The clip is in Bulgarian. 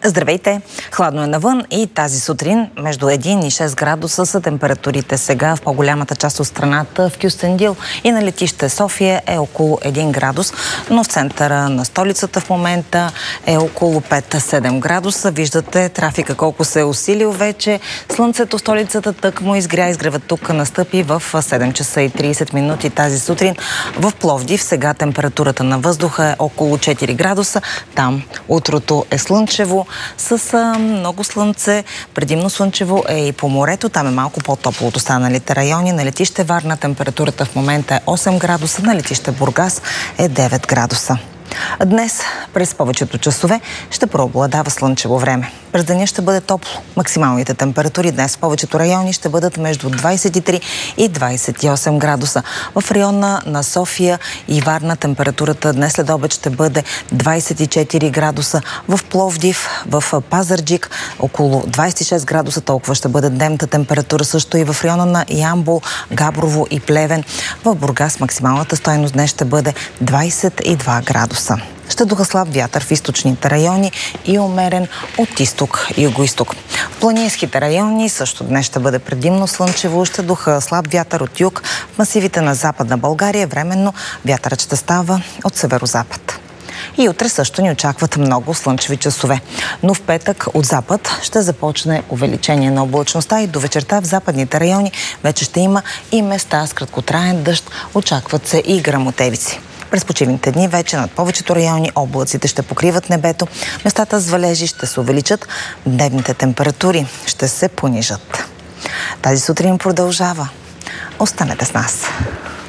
Здравейте! Хладно е навън и тази сутрин между 1 и 6 градуса са температурите сега в по-голямата част от страната. В Кюстендил и на летище София е около 1 градус, но в центъра на столицата в момента е около 5-7 градуса. Виждате трафика колко се е усилил вече. Слънцето в столицата тъкмо изгрева тук настъпи в 7 часа и 30 минути тази сутрин. В Пловдив сега температурата на въздуха е около 4 градуса. Там утрото е слънчево, с много слънце, предимно слънчево е и по морето. Там е малко по-топло от останалите райони. На летище Варна температурата в момента е 8 градуса, на летище Бургас е 9 градуса. Днес през повечето часове ще преобладава слънчево време. През деня ще бъде топло. Максималните температури днес в повечето райони ще бъдат между 23 и 28 градуса. В района на София и Варна температурата днес след обед ще бъде 24 градуса. В Пловдив, в Пазарджик около 26 градуса, толкова ще бъде дневната температура, също и в района на Ямбол, Габрово и Плевен. В Бургас максималната стойност днес ще бъде 22 градуса. Ще духа слаб вятър в източните райони и умерен от изток и югоизток. В планинските райони също днес ще бъде предимно слънчево. Ще духа слаб вятър от юг. В масивите на Западна България временно вятърът ще става от северозапад. И утре също ни очакват много слънчеви часове. Но в петък от запад ще започне увеличение на облачността и до вечерта в западните райони вече ще има и места с краткотраен дъжд. Очакват се и гръмотевици. През почивните дни вече над повечето райони облаците ще покриват небето, местата с валежи ще се увеличат, дневните температури ще се понижат. Тази сутрин продължава. Останете с нас.